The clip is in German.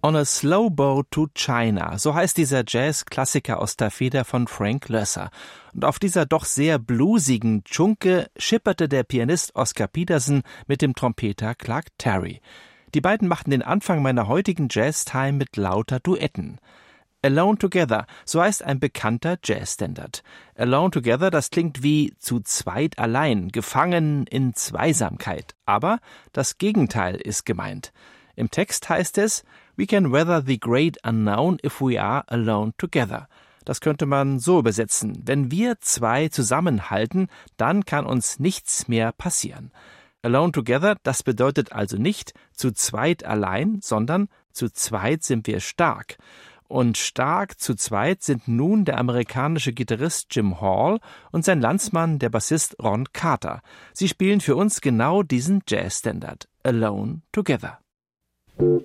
On a Slow Boat to China, so heißt dieser Jazz-Klassiker aus der Feder von Frank Loesser. Und auf dieser doch sehr bluesigen Dschunke schipperte der Pianist Oscar Peterson mit dem Trompeter Clark Terry. Die beiden machten den Anfang meiner heutigen Jazz-Time mit lauter Duetten. Alone Together, so heißt ein bekannter Jazz-Standard. Alone Together, das klingt wie zu zweit allein, gefangen in Zweisamkeit. Aber das Gegenteil ist gemeint. Im Text heißt es, "We can weather the great unknown if we are alone together." Das könnte man so übersetzen. Wenn wir zwei zusammenhalten, dann kann uns nichts mehr passieren. Alone together, das bedeutet also nicht zu zweit allein, sondern zu zweit sind wir stark. Und stark zu zweit sind nun der amerikanische Gitarrist Jim Hall und sein Landsmann, der Bassist Ron Carter. Sie spielen für uns genau diesen Jazz-Standard, Alone Together.